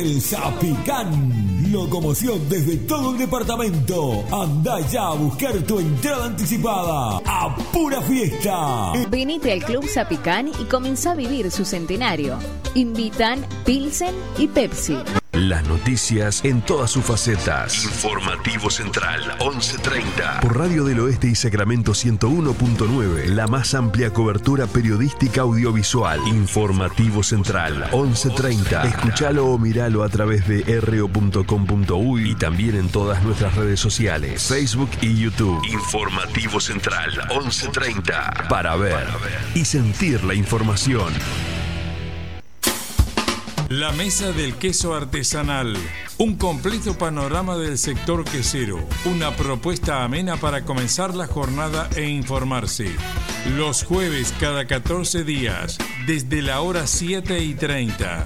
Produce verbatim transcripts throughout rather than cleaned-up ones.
El Zapicán, locomoción desde todo el departamento. Anda ya a buscar tu entrada anticipada a pura fiesta. Venite al Club Zapicán y comenzá a vivir su centenario. Invitan Pilsen y Pepsi. Las noticias en todas sus facetas. Informativo Central, once treinta. Por Radio del Oeste y Sacramento ciento uno punto nueve. La más amplia cobertura periodística audiovisual. Informativo Central, once treinta. Escuchalo o miralo a través de r o punto com punto u y también en todas nuestras redes sociales, Facebook y YouTube. Informativo Central, once treinta. Para ver y sentir la información. La Mesa del Queso Artesanal, un completo panorama del sector quesero, una propuesta amena para comenzar la jornada e informarse. Los jueves cada catorce días, desde la hora siete y treinta.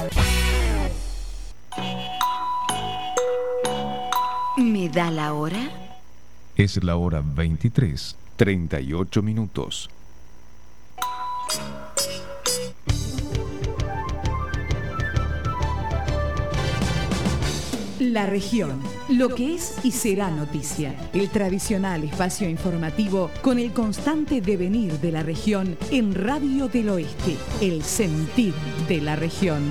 ¿Me da la hora? Es la hora veintitrés, treinta y ocho minutos. La región, lo que es y será noticia. El tradicional espacio informativo con el constante devenir de la región en Radio del Oeste, el sentir de la región.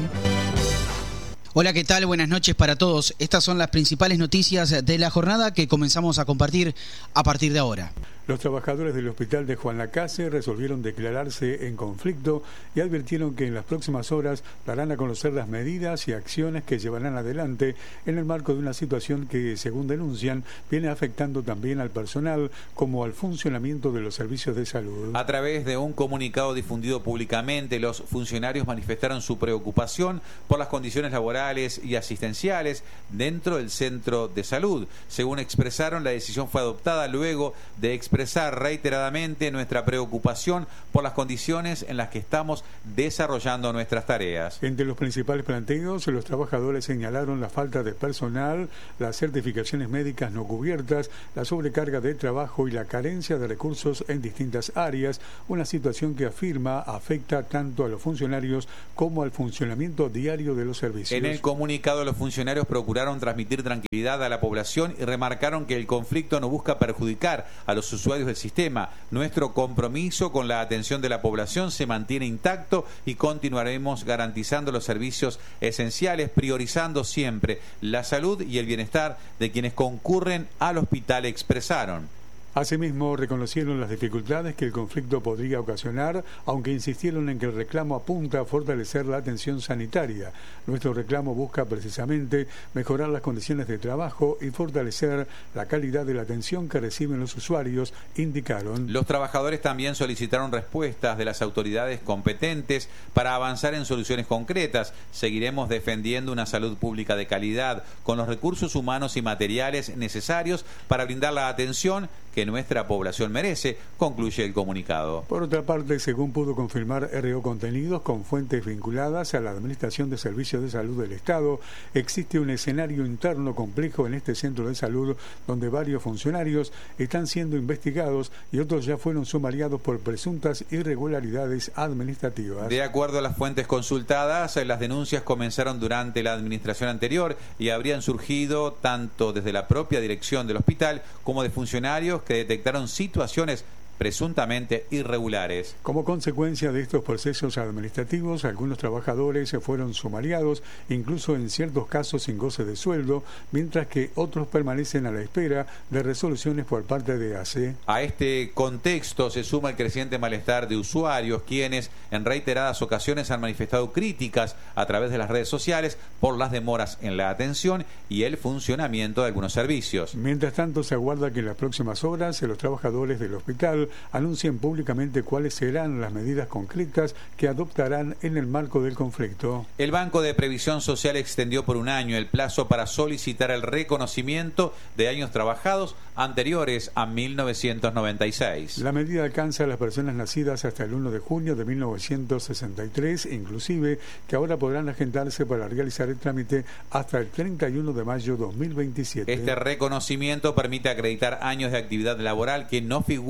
Hola, ¿qué tal? Buenas noches para todos. Estas son las principales noticias de la jornada que comenzamos a compartir a partir de ahora. Los trabajadores del hospital de Juan Lacase resolvieron declararse en conflicto y advirtieron que en las próximas horas darán a conocer las medidas y acciones que llevarán adelante en el marco de una situación que, según denuncian, viene afectando también al personal como al funcionamiento de los servicios de salud. A través de un comunicado difundido públicamente, los funcionarios manifestaron su preocupación por las condiciones laborales y asistenciales dentro del centro de salud. Según expresaron, la decisión fue adoptada luego de expresar reiteradamente nuestra preocupación por las condiciones en las que estamos desarrollando nuestras tareas. Entre los principales planteos, los trabajadores señalaron la falta de personal, las certificaciones médicas no cubiertas, la sobrecarga de trabajo y la carencia de recursos en distintas áreas, una situación que afirma afecta tanto a los funcionarios como al funcionamiento diario de los servicios. En el comunicado, los funcionarios procuraron transmitir tranquilidad a la población y remarcaron que el conflicto no busca perjudicar a los usuarios del sistema. Nuestro compromiso con la atención de la población se mantiene intacto y continuaremos garantizando los servicios esenciales, priorizando siempre la salud y el bienestar de quienes concurren al hospital, expresaron. Asimismo, reconocieron las dificultades que el conflicto podría ocasionar, aunque insistieron en que el reclamo apunta a fortalecer la atención sanitaria. Nuestro reclamo busca precisamente mejorar las condiciones de trabajo y fortalecer la calidad de la atención que reciben los usuarios, indicaron. Los trabajadores también solicitaron respuestas de las autoridades competentes para avanzar en soluciones concretas. Seguiremos defendiendo una salud pública de calidad, con los recursos humanos y materiales necesarios para brindar la atención que nuestra población merece, concluye el comunicado. Por otra parte, según pudo confirmar R O Contenidos con fuentes vinculadas a la Administración de Servicios de Salud del Estado, existe un escenario interno complejo en este centro de salud donde varios funcionarios están siendo investigados y otros ya fueron sumariados por presuntas irregularidades administrativas. De acuerdo a las fuentes consultadas, las denuncias comenzaron durante la administración anterior y habrían surgido tanto desde la propia dirección del hospital como de funcionarios que detectaron situaciones presuntamente irregulares. Como consecuencia de estos procesos administrativos, algunos trabajadores se fueron sumariados, incluso en ciertos casos sin goce de sueldo, mientras que otros permanecen a la espera de resoluciones por parte de A C E. A este contexto se suma el creciente malestar de usuarios, quienes en reiteradas ocasiones han manifestado críticas a través de las redes sociales por las demoras en la atención y el funcionamiento de algunos servicios. Mientras tanto, se aguarda que en las próximas horas los trabajadores del hospital anuncien públicamente cuáles serán las medidas concretas que adoptarán en el marco del conflicto. El Banco de Previsión Social extendió por un año el plazo para solicitar el reconocimiento de años trabajados anteriores a mil novecientos noventa y seis. La medida alcanza a las personas nacidas hasta el primero de junio de mil novecientos sesenta y tres, inclusive, que ahora podrán agendarse para realizar el trámite hasta el treinta y uno de mayo de dos mil veintisiete. Este reconocimiento permite acreditar años de actividad laboral que no figuran en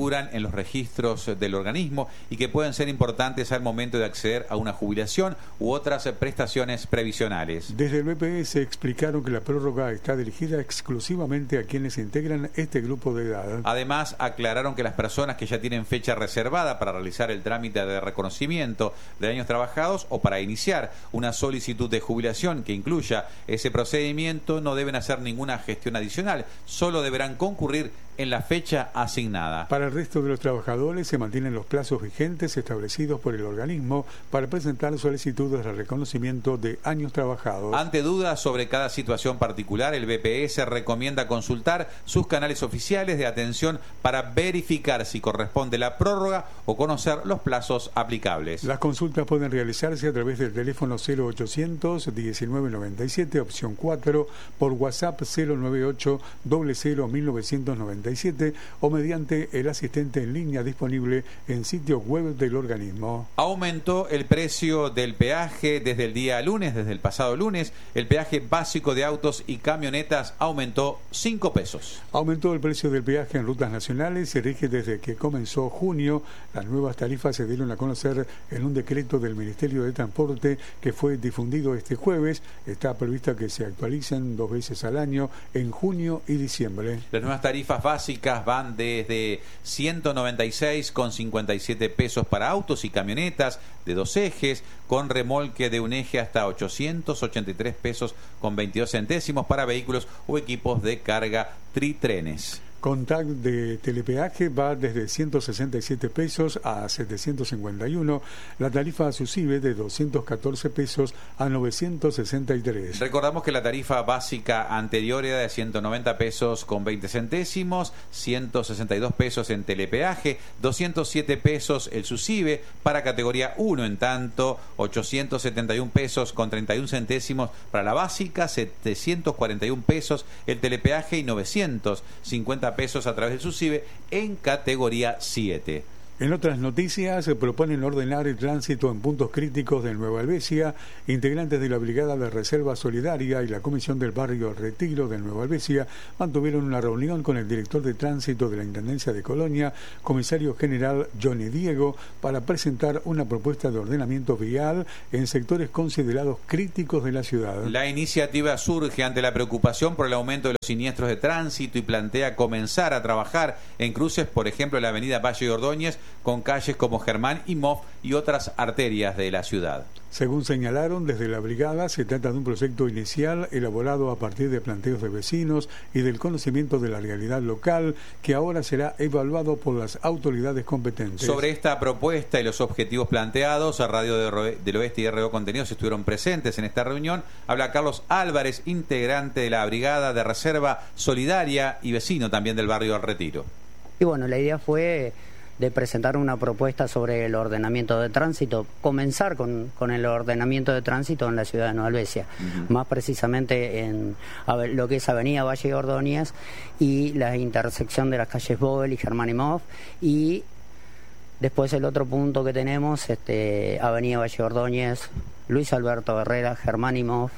en los registros del organismo y que pueden ser importantes al momento de acceder a una jubilación u otras prestaciones previsionales. Desde el B P S explicaron que la prórroga está dirigida exclusivamente a quienes integran este grupo de edad. Además, aclararon que las personas que ya tienen fecha reservada para realizar el trámite de reconocimiento de años trabajados o para iniciar una solicitud de jubilación que incluya ese procedimiento no deben hacer ninguna gestión adicional, solo deberán concurrir en la fecha asignada. Para el resto de los trabajadores se mantienen los plazos vigentes establecidos por el organismo para presentar solicitudes de reconocimiento de años trabajados. Ante dudas sobre cada situación particular, el B P S recomienda consultar sus canales oficiales de atención para verificar si corresponde la prórroga o conocer los plazos aplicables. Las consultas pueden realizarse a través del teléfono cero ochocientos diecinueve noventa y siete, opción cuatro, por WhatsApp cero noventa y ocho cero cero mil novecientos noventa y siete o mediante el asistente en línea disponible en sitio web del organismo. Aumentó el precio del peaje desde el día lunes, desde el pasado lunes. El peaje básico de autos y camionetas aumentó cinco pesos. Aumentó el precio del peaje en rutas nacionales, se rige desde que comenzó junio. Las nuevas tarifas se dieron a conocer en un decreto del Ministerio de Transporte que fue difundido este jueves. Está prevista que se actualicen dos veces al año en junio y diciembre. Las nuevas tarifas básicas van desde ciento noventa y seis con cincuenta y siete pesos para autos y camionetas de dos ejes, con remolque de un eje hasta ochocientos ochenta y tres pesos con veintidós centésimos para vehículos o equipos de carga tritrenes. Contact de telepeaje va desde ciento sesenta y siete pesos a setecientos cincuenta y uno. La tarifa SUSIBE de doscientos catorce pesos a novecientos sesenta y tres. Recordamos que la tarifa básica anterior era de ciento noventa pesos con veinte centésimos, ciento sesenta y dos pesos en telepeaje, doscientos siete pesos el SUSIBE para categoría uno, en tanto ochocientos setenta y un pesos con treinta y un centésimos para la básica, setecientos cuarenta y un pesos el telepeaje y novecientos cincuenta pesos a través del SUSIBE en categoría siete. En otras noticias, se proponen ordenar el tránsito en puntos críticos de Nueva Helvecia. Integrantes de la Brigada de Reserva Solidaria y la Comisión del Barrio Retiro de Nueva Helvecia mantuvieron una reunión con el director de tránsito de la Intendencia de Colonia, comisario general Johnny Diego, para presentar una propuesta de ordenamiento vial en sectores considerados críticos de la ciudad. La iniciativa surge ante la preocupación por el aumento de los siniestros de tránsito y plantea comenzar a trabajar en cruces, por ejemplo, en la avenida Valle y Ordóñez, con calles como Germán y Moff y otras arterias de la ciudad. Según señalaron desde la brigada, se trata de un proyecto inicial elaborado a partir de planteos de vecinos y del conocimiento de la realidad local, que ahora será evaluado por las autoridades competentes. Sobre esta propuesta y los objetivos planteados, a Radio del Oeste y R O Contenidos estuvieron presentes en esta reunión. Habla Carlos Álvarez, integrante de la Brigada de Reserva Solidaria y vecino también del barrio El Retiro. Y bueno, la idea fue de presentar una propuesta sobre el ordenamiento de tránsito, comenzar con, con el ordenamiento de tránsito en la ciudad de Nueva Helvecia, uh-huh. más precisamente en lo que es Avenida Valle y Ordóñez y la intersección de las calles Vogel y Germán y Moff, y después el otro punto que tenemos, este, Avenida Valle y Ordóñez, Luis Alberto Herrera, Germán y Moff,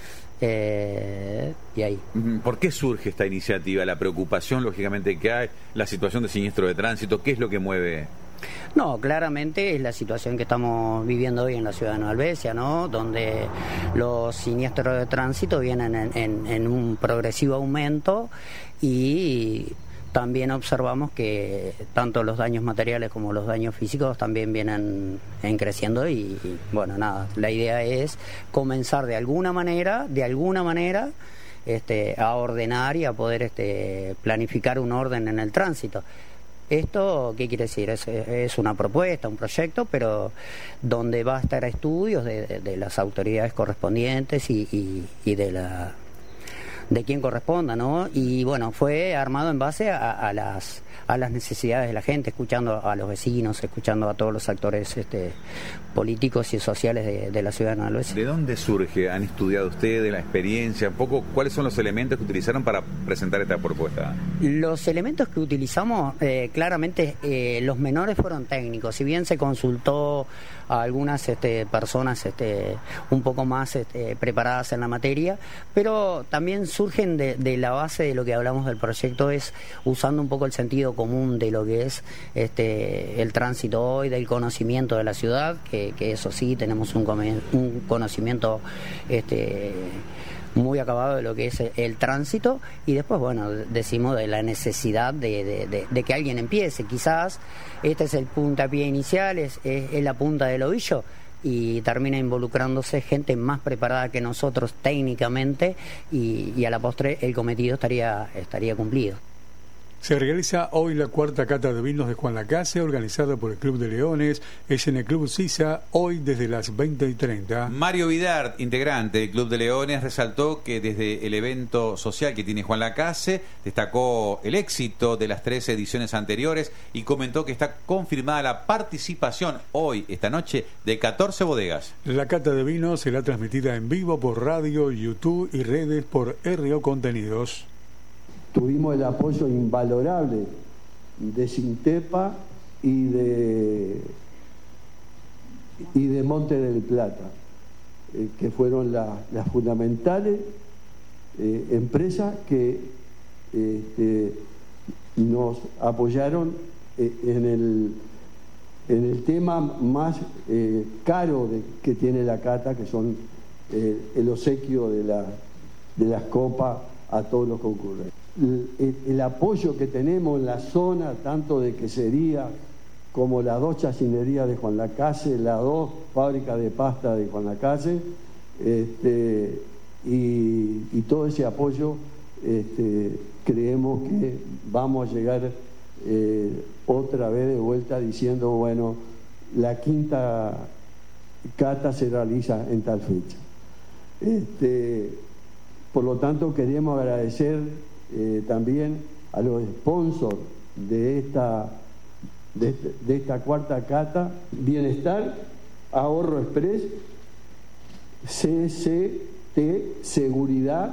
Eh, y ahí. ¿Por qué surge esta iniciativa? La preocupación, lógicamente, que hay, la situación de siniestro de tránsito, ¿qué es lo que mueve? No, claramente es la situación que estamos viviendo hoy en la ciudad de Nueva Helvecia, ¿no? Donde los siniestros de tránsito vienen en, en, en un progresivo aumento y también observamos que tanto los daños materiales como los daños físicos también vienen en creciendo y, y bueno, nada, la idea es comenzar de alguna manera, de alguna manera, este, a ordenar y a poder este, planificar un orden en el tránsito. Esto, ¿qué quiere decir? Es, es una propuesta, un proyecto, pero donde va a estar estudios de, de, de las autoridades correspondientes y, y, y de la... de quien corresponda, ¿no? Y bueno, fue armado en base a, a las a las necesidades de la gente, escuchando a los vecinos, escuchando a todos los actores este, políticos y sociales de, de la ciudad de Nueva Helvecia. ¿De dónde surge? ¿Han estudiado ustedes la experiencia? Un poco, ¿cuáles son los elementos que utilizaron para presentar esta propuesta? Los elementos que utilizamos, eh, claramente, eh, los menores fueron técnicos. Si bien se consultó a algunas este, personas este, un poco más este, preparadas en la materia, pero también surgen de, de la base de lo que hablamos del proyecto, es usando un poco el sentido común de lo que es este, el tránsito hoy, del conocimiento de la ciudad, que, que eso sí, tenemos un, un conocimiento este, muy acabado de lo que es el, el tránsito, y después, bueno, decimos de la necesidad de, de, de, de que alguien empiece. Quizás este es el puntapié inicial, es, es, es la punta del ovillo, y termina involucrándose gente más preparada que nosotros técnicamente, y, y a la postre el cometido estaría, estaría cumplido. Se realiza hoy la cuarta cata de vinos de Juan Lacase, organizada por el Club de Leones. Es en el Club Sisa, hoy desde las veinte y treinta. Mario Vidart, integrante del Club de Leones, resaltó que desde el evento social que tiene Juan Lacase, destacó el éxito de las tres ediciones anteriores y comentó que está confirmada la participación hoy, esta noche, de catorce bodegas. La cata de vinos será transmitida en vivo por radio, YouTube y redes por R O Contenidos. Tuvimos el apoyo invalorable de Sintepa y de, y de Monte del Plata, eh, que fueron la, las fundamentales eh, empresas que eh, nos apoyaron eh, en, el, en el tema más eh, caro de, que tiene la cata, que son eh, el obsequio de, la, de las copas a todos los concurrentes. El, el apoyo que tenemos en la zona, tanto de quesería como las dos chacinerías de Juan Lacase, las dos fábricas de pasta de Juan Lacase, este, y, y todo ese apoyo, este, creemos que vamos a llegar eh, otra vez de vuelta diciendo, bueno, la quinta cata se realiza en tal fecha. Este, por lo tanto, queremos agradecer Eh, también a los sponsors de esta, de, de esta cuarta cata: Bienestar, Ahorro Express, C C T Seguridad,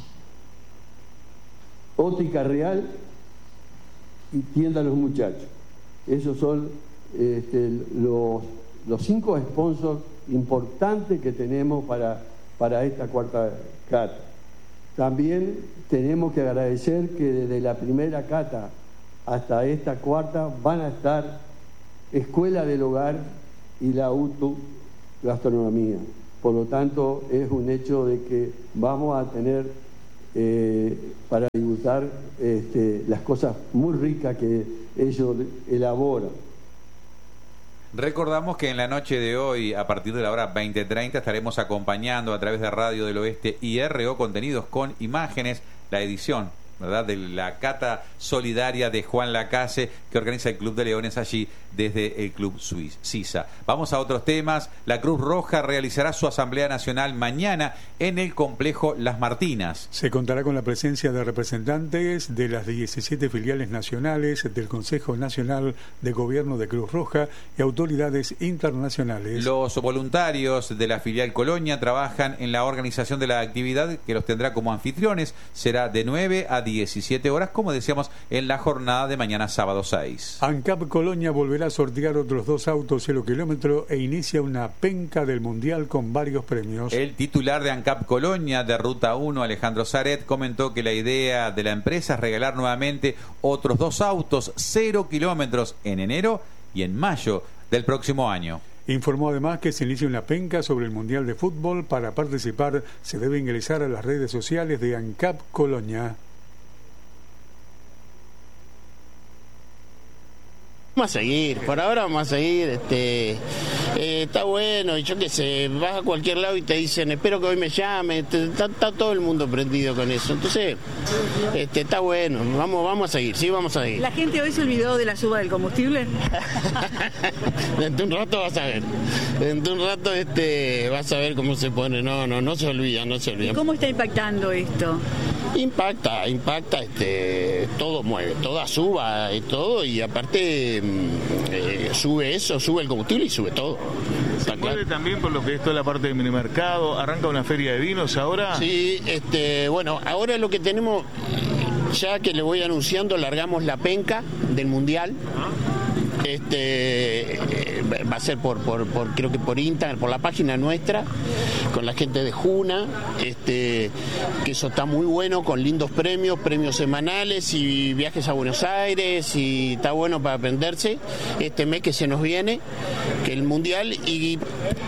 Óptica Real y Tienda Los Muchachos. Esos son este, los, los cinco sponsors importantes que tenemos para, para esta cuarta cata. También tenemos que agradecer que desde la primera cata hasta esta cuarta van a estar Escuela del Hogar y la U T U Gastronomía. Por lo tanto, es un hecho de que vamos a tener eh, para disfrutar este, las cosas muy ricas que ellos elaboran. Recordamos que en la noche de hoy, a partir de la hora veinte treinta, estaremos acompañando a través de Radio del Oeste y R O Contenidos con imágenes la edición, ¿verdad?, de la cata solidaria de Juan Lacase, que organiza el Club de Leones allí desde el Club Suiz, Sisa. Vamos a otros temas. La Cruz Roja realizará su Asamblea Nacional mañana en el complejo Las Martinas. Se contará con la presencia de representantes de las diecisiete filiales nacionales del Consejo Nacional de Gobierno de Cruz Roja y autoridades internacionales. Los voluntarios de la filial Colonia trabajan en la organización de la actividad, que los tendrá como anfitriones. Será de nueve a diecisiete horas, como decíamos, en la jornada de mañana sábado seis. ANCAP Colonia volverá a sortear otros dos autos cero kilómetros e inicia una penca del Mundial con varios premios. El titular de ANCAP Colonia de Ruta uno, Alejandro Zaret, comentó que la idea de la empresa es regalar nuevamente otros dos autos cero kilómetros en enero y en mayo del próximo año. Informó además que se inicia una penca sobre el Mundial de Fútbol. Para participar se debe ingresar a las redes sociales de ANCAP Colonia. Vamos a seguir, por ahora vamos a seguir, este, eh, está bueno, yo qué sé, vas a cualquier lado y te dicen, espero que hoy me llame, está, está todo el mundo prendido con eso, entonces, este, está bueno, vamos, vamos a seguir, sí, vamos a seguir. ¿La gente hoy se olvidó de la suba del combustible? Dentro de un rato vas a ver, dentro de un rato este, vas a ver cómo se pone, no, no, no se olvida, no se olvida. ¿Y cómo está impactando esto? Impacta, impacta, este, todo mueve, toda suba y todo, y aparte eh, sube eso, sube el combustible y sube todo. ¿Se puede también por lo que es toda la parte del minimercado? ¿Arranca una feria de vinos ahora? Sí, este, bueno, ahora lo que tenemos, ya que le voy anunciando, largamos la penca del Mundial. Este, va a ser por, por, por creo que por Instagram, por la página nuestra, con la gente de Juna, este, que eso está muy bueno, con lindos premios, premios semanales y viajes a Buenos Aires, y está bueno para aprenderse este mes que se nos viene, que el Mundial, y,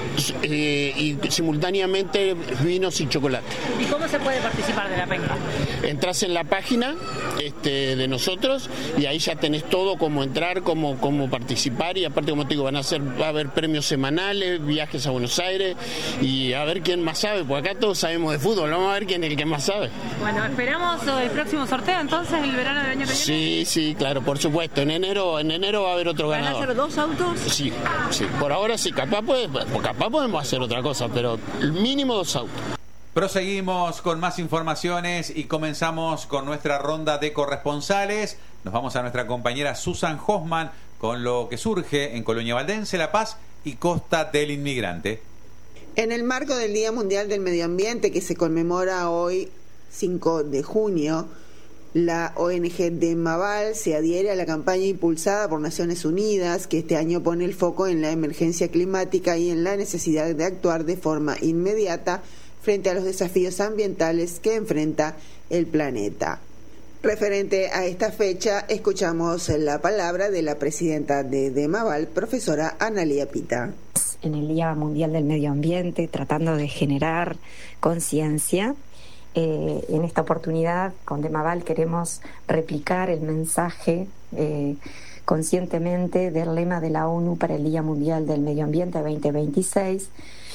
eh, y simultáneamente vinos y chocolate. ¿Y cómo se puede participar de la pesca? Entras en la página este, de nosotros y ahí ya tenés todo, cómo entrar, cómo, cómo participar, y aparte, como te digo, van a hacer, va a haber premios semanales, viajes a Buenos Aires, y a ver quién más sabe, porque acá todos sabemos de fútbol, vamos a ver quién es el que más sabe. Bueno, esperamos el próximo sorteo entonces, el verano del año que viene. Sí, sí, claro, por supuesto, en enero, en enero va a haber otro ganador. ¿Van a ser dos autos? Sí, sí, por ahora sí, capaz, puede, capaz podemos hacer otra cosa, pero el mínimo dos autos. Proseguimos con más informaciones y comenzamos con nuestra ronda de corresponsales. Nos vamos a nuestra compañera Susan Hoffman con lo que surge en Colonia Valdense, La Paz y Costa del Inmigrante. En el marco del Día Mundial del Medio Ambiente, que se conmemora hoy cinco de junio, la O N G Demaval se adhiere a la campaña impulsada por Naciones Unidas, que este año pone el foco en la emergencia climática y en la necesidad de actuar de forma inmediata frente a los desafíos ambientales que enfrenta el planeta. Referente a esta fecha, escuchamos la palabra de la presidenta de Demaval, profesora Analía Pita. En el Día Mundial del Medio Ambiente, tratando de generar conciencia, eh, en esta oportunidad con Demaval queremos replicar el mensaje eh, conscientemente del lema de la ONU para el Día Mundial del Medio Ambiente veinte veintiséis,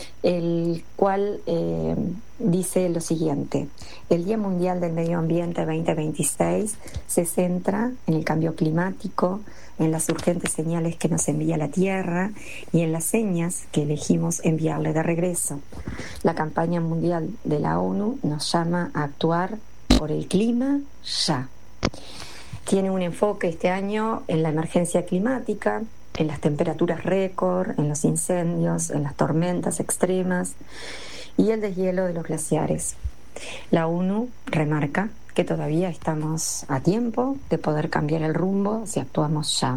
el cual eh, dice lo siguiente: el Día Mundial del Medio Ambiente veinte veintiséis se centra en el cambio climático, en las urgentes señales que nos envía la Tierra y en las señas que elegimos enviarle de regreso. La campaña mundial de la ONU nos llama a actuar por el clima ya. Tiene un enfoque este año en la emergencia climática, en las temperaturas récord, en los incendios, en las tormentas extremas y el deshielo de los glaciares. La ONU remarca que todavía estamos a tiempo de poder cambiar el rumbo si actuamos ya.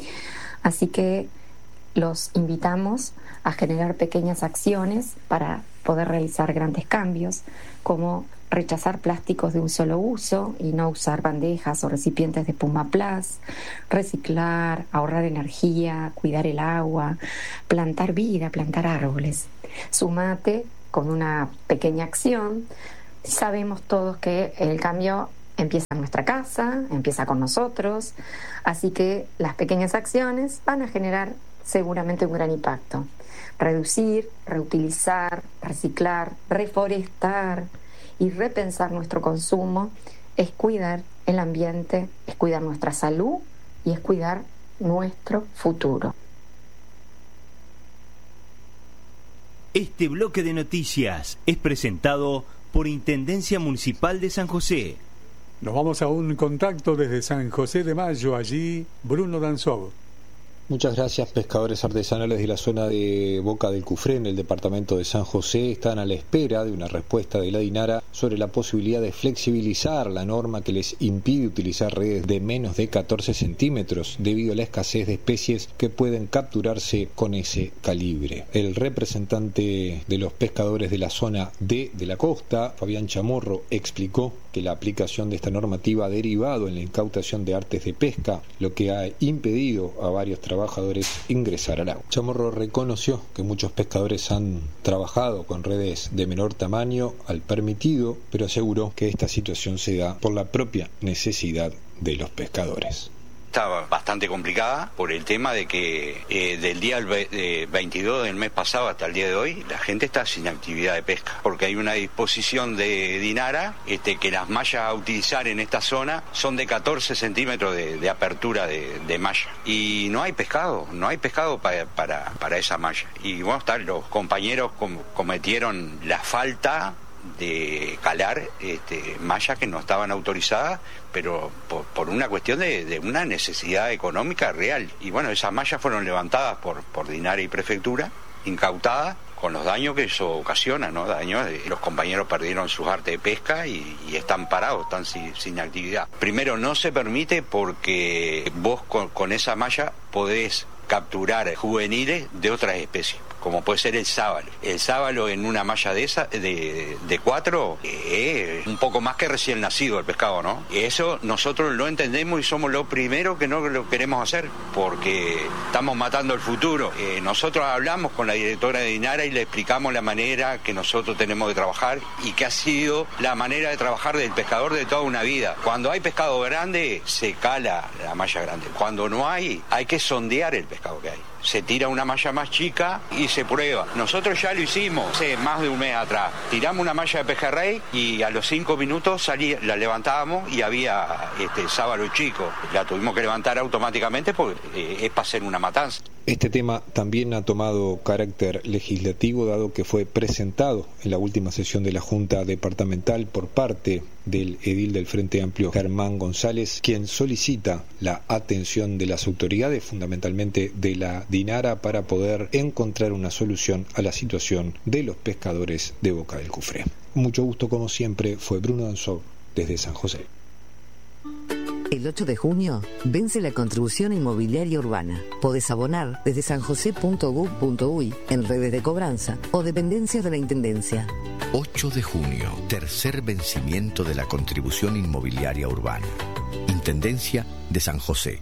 Así que los invitamos a generar pequeñas acciones para poder realizar grandes cambios, como rechazar plásticos de un solo uso y no usar bandejas o recipientes de Pumaplas, reciclar, ahorrar energía, cuidar el agua, plantar vida, plantar árboles. Sumate con una pequeña acción. Sabemos todos que el cambio empieza en nuestra casa, empieza con nosotros, así que las pequeñas acciones van a generar seguramente un gran impacto. Reducir, reutilizar, reciclar, reforestar y repensar nuestro consumo es cuidar el ambiente, es cuidar nuestra salud y es cuidar nuestro futuro. Este bloque de noticias es presentado por Intendencia Municipal de San José. Nos vamos a un contacto desde San José de Mayo, allí Bruno Danzov. Muchas gracias. Pescadores artesanales de la zona de Boca del Cufré, en el departamento de San José, están a la espera de una respuesta de la DINARA sobre la posibilidad de flexibilizar la norma que les impide utilizar redes de menos de catorce centímetros debido a la escasez de especies que pueden capturarse con ese calibre. El representante de los pescadores de la zona D de la costa, Fabián Chamorro, explicó que la aplicación de esta normativa ha derivado en la incautación de artes de pesca, lo que ha impedido a varios trabajadores ingresar al agua. Chamorro reconoció que muchos pescadores han trabajado con redes de menor tamaño al permitido, pero aseguró que esta situación se da por la propia necesidad de los pescadores. Estaba bastante complicada por el tema de que eh, del día veintidós del mes pasado hasta el día de hoy la gente está sin actividad de pesca, porque hay una disposición de DINARA este, que las mallas a utilizar en esta zona son de catorce centímetros de, de apertura de, de malla, y no hay pescado, no hay pescado para, para, para esa malla. Y bueno, está, los compañeros com, cometieron la falta de calar este, mallas que no estaban autorizadas, pero por, por una cuestión de, de una necesidad económica real. Y bueno, esas mallas fueron levantadas por, por DINARA y Prefectura, incautadas, con los daños que eso ocasiona, ¿no? Daños, los compañeros perdieron sus artes de pesca y, y están parados, están sin, sin actividad. Primero, no se permite porque vos con, con esa malla podés capturar juveniles de otras especies, como puede ser el sábalo. El sábalo en una malla de esa, de, de cuatro, es un poco más que recién nacido el pescado, ¿no? Eso nosotros lo entendemos y somos los primeros que no lo queremos hacer, porque estamos matando el futuro. Eh, nosotros hablamos con la directora de Dinara y le explicamos la manera que nosotros tenemos de trabajar y que ha sido la manera de trabajar del pescador de toda una vida. Cuando hay pescado grande, se cala la malla grande. Cuando no hay, hay que sondear el pescado que hay. Se tira una malla más chica y se prueba. Nosotros ya lo hicimos hace más de un mes atrás. Tiramos una malla de pejerrey y a los cinco minutos salí, la levantábamos y había este sábalo chico. La tuvimos que levantar automáticamente porque eh, es para hacer una matanza. Este tema también ha tomado carácter legislativo, dado que fue presentado en la última sesión de la Junta Departamental por parte del edil del Frente Amplio, Germán González, quien solicita la atención de las autoridades, fundamentalmente de la Dinara, para poder encontrar una solución a la situación de los pescadores de Boca del Cufré. Mucho gusto, como siempre, fue Bruno Danzó desde San José. El ocho de junio vence la contribución inmobiliaria urbana. Podés abonar desde san josé punto gov punto uy en redes de cobranza o dependencias de la Intendencia. ocho de junio, tercer vencimiento de la contribución inmobiliaria urbana. Intendencia de San José.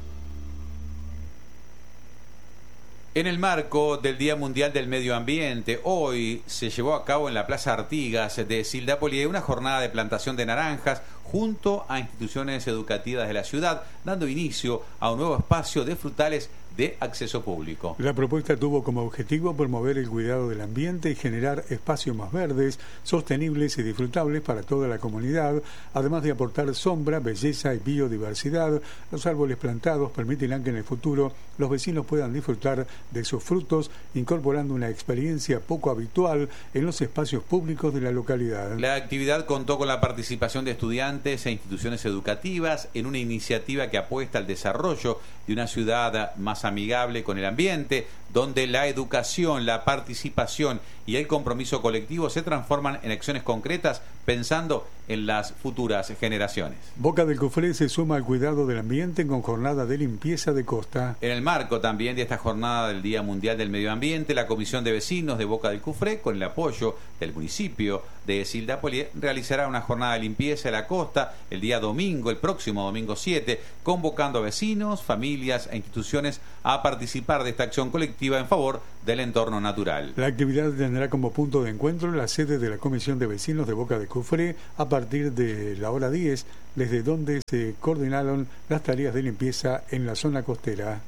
En el marco del Día Mundial del Medio Ambiente, hoy se llevó a cabo en la Plaza Artigas de Sildapolié una jornada de plantación de naranjas junto a instituciones educativas de la ciudad, dando inicio a un nuevo espacio de frutales de acceso público. La propuesta tuvo como objetivo promover el cuidado del ambiente y generar espacios más verdes, sostenibles y disfrutables para toda la comunidad, además de aportar sombra, belleza y biodiversidad. Los árboles plantados permitirán que en el futuro los vecinos puedan disfrutar de sus frutos, incorporando una experiencia poco habitual en los espacios públicos de la localidad. La actividad contó con la participación de estudiantes e instituciones educativas en una iniciativa que apuesta al desarrollo de una ciudad más amigable con el ambiente, donde la educación, la participación y el compromiso colectivo se transforman en acciones concretas pensando en las futuras generaciones. Boca del Cufré se suma al cuidado del ambiente con jornada de limpieza de costa. En el marco también de esta jornada del Día Mundial del Medio Ambiente, la Comisión de Vecinos de Boca del Cufré, con el apoyo del municipio de Sildapolié, realizará una jornada de limpieza de la costa el día domingo, el próximo domingo siete, convocando a vecinos, familias e instituciones a participar de esta acción colectiva en favor del entorno natural. La actividad tendrá como punto de encuentro la sede de la Comisión de Vecinos de Boca del Cufré a partir de la hora diez, desde donde se coordinaron las tareas de limpieza en la zona costera.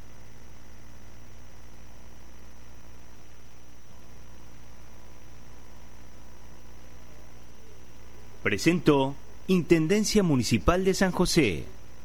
Presentó Intendencia Municipal de San José.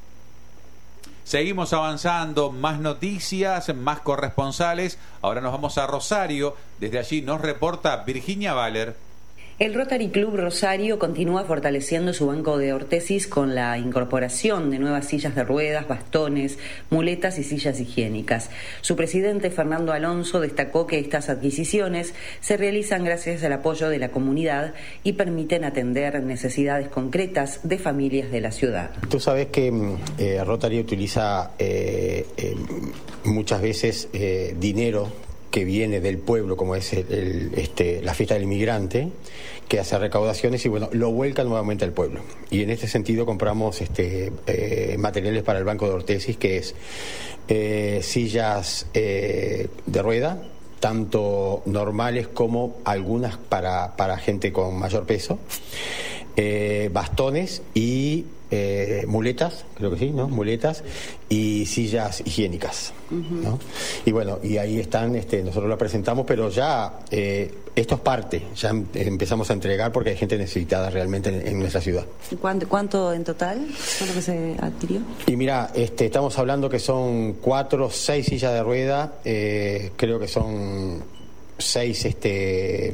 Seguimos avanzando, más noticias, más corresponsales. Ahora nos vamos a Rosario. Desde allí nos reporta Virginia Valer. El Rotary Club Rosario continúa fortaleciendo su banco de ortesis con la incorporación de nuevas sillas de ruedas, bastones, muletas y sillas higiénicas. Su presidente, Fernando Alonso, destacó que estas adquisiciones se realizan gracias al apoyo de la comunidad y permiten atender necesidades concretas de familias de la ciudad. Tú sabes que eh, Rotary utiliza eh, eh, muchas veces eh, dinero que viene del pueblo, como es el, el, este, la fiesta del inmigrante, que hace recaudaciones y bueno, lo vuelca nuevamente al pueblo. Y en este sentido compramos este, eh, materiales para el banco de ortesis, que es eh, sillas eh, de rueda, tanto normales como algunas para, para gente con mayor peso, eh, bastones y eh, muletas, creo que sí, ¿no? Muletas y sillas higiénicas, ¿no? Y bueno, y ahí están, este, nosotros la presentamos, pero ya eh, esto es parte, ya empezamos a entregar porque hay gente necesitada realmente en, en nuestra ciudad. ¿Cuánto, ¿Cuánto en total fue lo que se adquirió? Y mira, este, estamos hablando que son cuatro, seis sillas de rueda, eh, creo que son seis este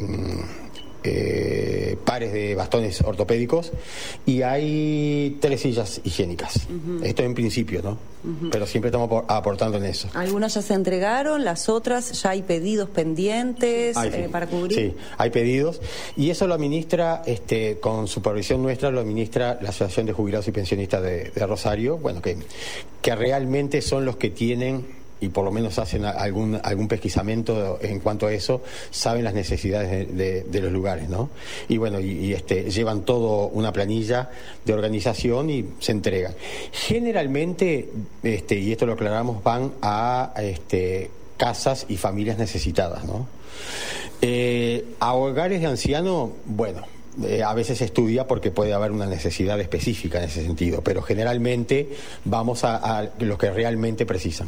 Eh, pares de bastones ortopédicos y hay tres sillas higiénicas. Uh-huh. Esto en principio, ¿no? Uh-huh. Pero siempre estamos aportando en eso. Algunas ya se entregaron, las otras ya hay pedidos pendientes Ay, eh, sí. para cubrir. Sí, hay pedidos y eso lo administra, este, con supervisión nuestra, lo administra la Asociación de Jubilados y Pensionistas de, de Rosario, bueno, que, que realmente son los que tienen y por lo menos hacen algún algún pesquisamiento en cuanto a eso, saben las necesidades de, de, de los lugares, ¿no? Y bueno, y, y este llevan todo una planilla de organización y se entregan. Generalmente, este, y esto lo aclaramos, van a este, casas y familias necesitadas, ¿no? Eh, a hogares de ancianos, bueno, eh, a veces se estudia porque puede haber una necesidad específica en ese sentido, pero generalmente vamos a, a los que realmente precisan.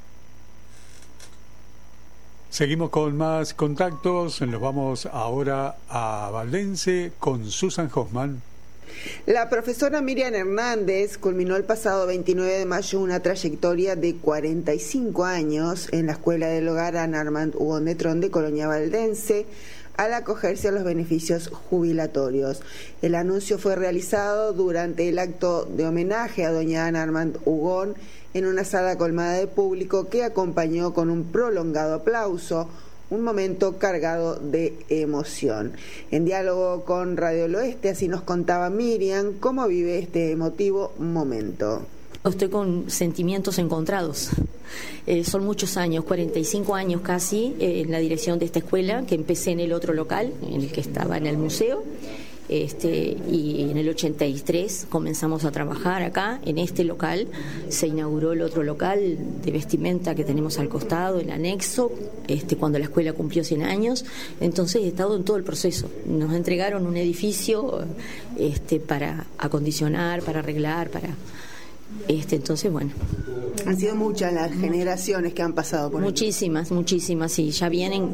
Seguimos con más contactos, nos vamos ahora a Valdense con Susan Hoffman. La profesora Miriam Hernández culminó el pasado veintinueve de mayo una trayectoria de cuarenta y cinco años en la Escuela del Hogar Ana Armand Hugón de Tron de Colonia Valdense, al acogerse a los beneficios jubilatorios. El anuncio fue realizado durante el acto de homenaje a doña Ana Armand Hugón en una sala colmada de público que acompañó con un prolongado aplauso, un momento cargado de emoción. En diálogo con Radio del Oeste, así nos contaba Miriam cómo vive este emotivo momento. Estoy con sentimientos encontrados. Eh, son muchos años, cuarenta y cinco años casi, eh, en la dirección de esta escuela, que empecé en el otro local, en el que estaba en el museo. Este, y en el ochenta y tres comenzamos a trabajar acá, en este local. Se inauguró el otro local de vestimenta que tenemos al costado, el anexo, este, cuando la escuela cumplió cien años. Entonces he estado en todo el proceso. Nos entregaron un edificio este, para acondicionar, para arreglar, para... Este, entonces, bueno. Han sido muchas las generaciones que han pasado por Muchísimas, aquí. muchísimas, y ya vienen...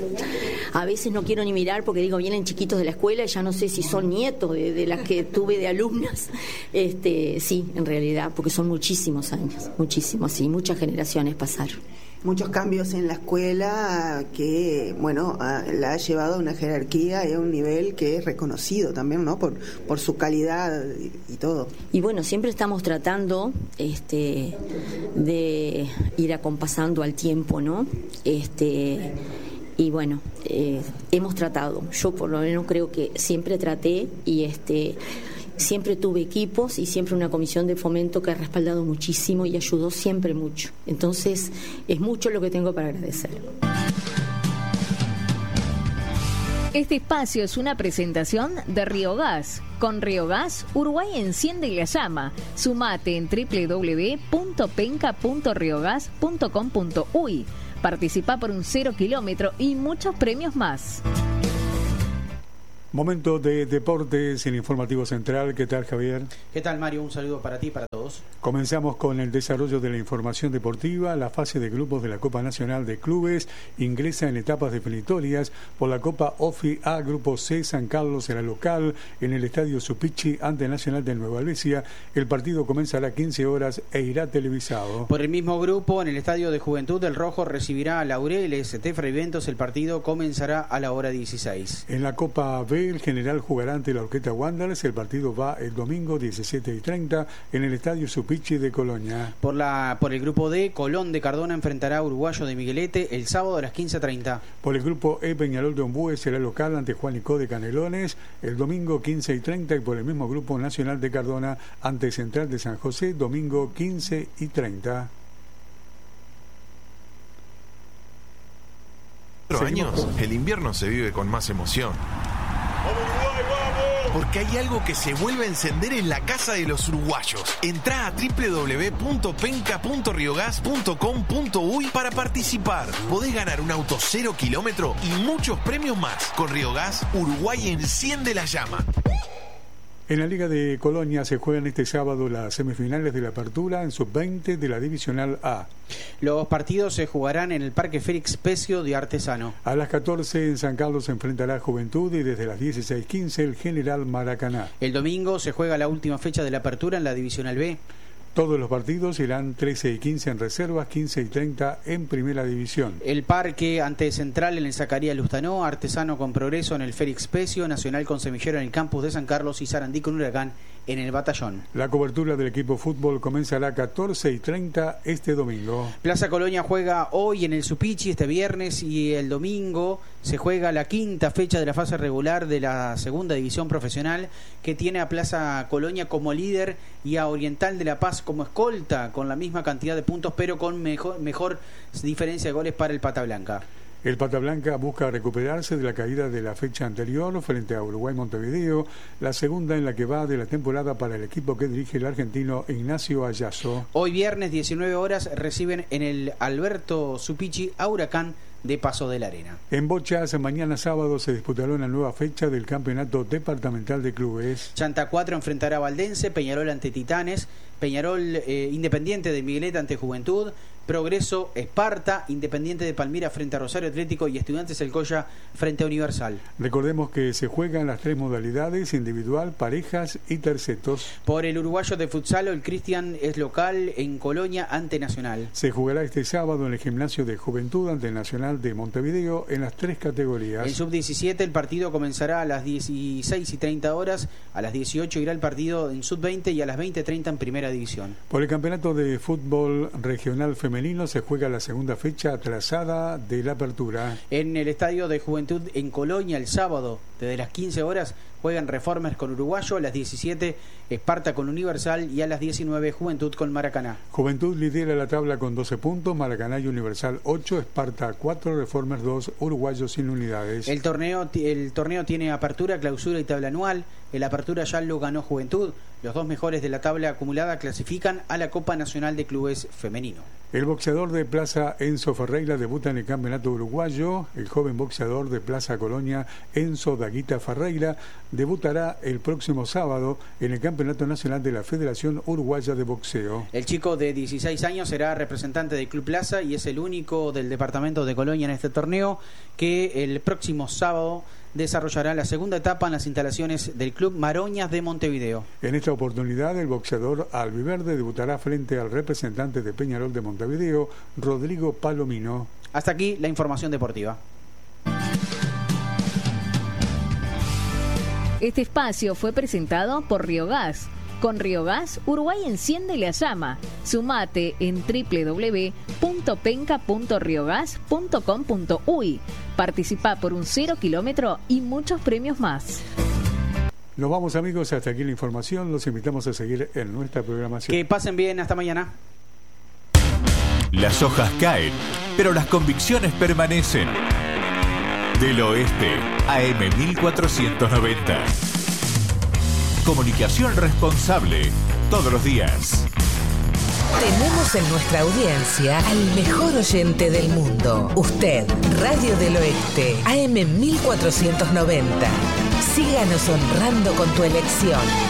A veces no quiero ni mirar porque digo, vienen chiquitos de la escuela y ya no sé si son nietos de, de las que tuve de alumnas. Este, sí, en realidad, porque son muchísimos años, muchísimos, sí, muchas generaciones pasaron. Muchos cambios en la escuela que, bueno, a, la ha llevado a una jerarquía y a un nivel que es reconocido también, ¿no? Por, por su calidad y, y todo. Y bueno, siempre estamos tratando este, de ir acompasando al tiempo, ¿no? Este... Y bueno, eh, hemos tratado, yo por lo menos creo que siempre traté y este siempre tuve equipos y siempre una comisión de fomento que ha respaldado muchísimo y ayudó siempre mucho. Entonces, es mucho lo que tengo para agradecer. Este espacio es una presentación de Río Gas. Con Río Gas, Uruguay enciende la llama. Sumate en doble u doble u doble u punto penca punto riogas punto com punto uy. Participa por un cero kilómetro y muchos premios más. Momento de deportes en Informativo Central. ¿Qué tal, Javier? ¿Qué tal, Mario? Un saludo para ti y para todos. Comenzamos con el desarrollo de la información deportiva. La fase de grupos de la Copa Nacional de Clubes ingresa en etapas definitorias por la Copa OFI A. Grupo C. San Carlos será local en el Estadio Supichi ante Nacional de Nueva Albesia. El partido comenzará a quince horas e irá televisado. Por el mismo grupo, en el Estadio de Juventud del Rojo recibirá a Laureles de Fray Ventos. El partido comenzará a la hora dieciséis. En la Copa B, el General jugará ante la Orquesta Wanderers. El partido va el domingo diecisiete y treinta en el Estadio Supichi de Colonia. Por la por el grupo D, Colón de Cardona enfrentará a Uruguayo de Miguelete el sábado a las quince treinta. Por el grupo E, Peñarol de Ombúe será local ante Juanico de Canelones el domingo quince y treinta, y por el mismo grupo Nacional de Cardona ante Central de San José domingo quince y treinta. Años, el invierno se vive con más emoción. Porque hay algo que se vuelve a encender en la casa de los uruguayos. Entrá a doble u doble u doble u punto penca punto riogas punto com punto uy para participar. Podés ganar un auto cero kilómetro y muchos premios más. Con Riogas, Uruguay enciende la llama. En la Liga de Colonia se juegan este sábado las semifinales de la apertura en sub veinte de la Divisional A. Los partidos se jugarán en el Parque Félix Pecio de Artesano. A las catorce en San Carlos se enfrentará Juventud y desde las dieciséis quince el General Maracaná. El domingo se juega la última fecha de la apertura en la Divisional B. Todos los partidos irán trece y quince en reservas, quince y treinta en primera división. El Parque ante Central en el Zacarías Lustanó, Artesano con Progreso en el Félix Pecio, Nacional con Semillero en el campus de San Carlos y Sarandí con Huracán en el Batallón. La cobertura del equipo fútbol comenzará a catorce y treinta este domingo. Plaza Colonia juega hoy en el Supichi este viernes y el domingo se juega la quinta fecha de la fase regular de la segunda división profesional, que tiene a Plaza Colonia como líder y a Oriental de La Paz como escolta, con la misma cantidad de puntos, pero con mejor, mejor diferencia de goles para el Pata Blanca. El Pata Blanca busca recuperarse de la caída de la fecha anterior frente a Uruguay Montevideo, la segunda en la que va de la temporada para el equipo que dirige el argentino Ignacio Ayazo. Hoy viernes, diecinueve horas, reciben en el Alberto Supichi a Huracán de Paso de la Arena. En bochas, mañana sábado se disputará una nueva fecha del Campeonato Departamental de Clubes. Chanta cuatro enfrentará a Valdense, Peñarol ante Titanes, Peñarol eh, Independiente de Migueleta ante Juventud, Progreso, Esparta, Independiente de Palmira frente a Rosario Atlético y Estudiantes El Colla frente a Universal. Recordemos que se juegan las tres modalidades: individual, parejas y tercetos. Por el uruguayo de futsal, el Cristian es local en Colonia ante Nacional. Se jugará este sábado en el Gimnasio de Juventud ante Nacional de Montevideo en las tres categorías. En sub diecisiete el partido comenzará a las dieciséis y treinta horas, a las dieciocho irá el partido en sub veinte y a las veinte treinta en primera división. Por el Campeonato de Fútbol Regional Femenino se juega la segunda fecha atrasada de la apertura. En el Estadio de Juventud en Colonia el sábado, desde las quince horas, juegan Reformers con Uruguayo, a las diecisiete Esparta con Universal y a las diecinueve Juventud con Maracaná. Juventud lidera la tabla con doce puntos, Maracaná y Universal ocho, Esparta cuatro, Reformers dos, Uruguayo sin unidades. El torneo, el torneo tiene apertura, clausura y tabla anual. El apertura ya lo ganó Juventud. Los dos mejores de la tabla acumulada clasifican a la Copa Nacional de Clubes Femenino. El boxeador de Plaza Enzo Ferreira debuta en el Campeonato Uruguayo. El joven boxeador de Plaza Colonia, Enzo Daguita Ferreira, debutará el próximo sábado en el Campeonato Nacional de la Federación Uruguaya de Boxeo. El chico de dieciséis años será representante del Club Plaza y es el único del departamento de Colonia en este torneo, que el próximo sábado desarrollará la segunda etapa en las instalaciones del Club Maroñas de Montevideo. En esta oportunidad, el boxeador albiverde debutará frente al representante de Peñarol de Montevideo, Rodrigo Palomino. Hasta aquí la información deportiva. Este espacio fue presentado por Riogás. Con Riogás, Uruguay enciende la llama. Sumate en doble u doble u doble u punto penca punto riogás punto com punto uy. Participa por un cero kilómetro y muchos premios más. Nos vamos, amigos, hasta aquí la información. Los invitamos a seguir en nuestra programación. Que pasen bien, hasta mañana. Las hojas caen, pero las convicciones permanecen. Del Oeste, A M mil cuatrocientos noventa. Comunicación responsable, todos los días. Tenemos en nuestra audiencia al mejor oyente del mundo. Usted, Radio del Oeste, A M mil cuatrocientos noventa. Síganos honrando con tu elección.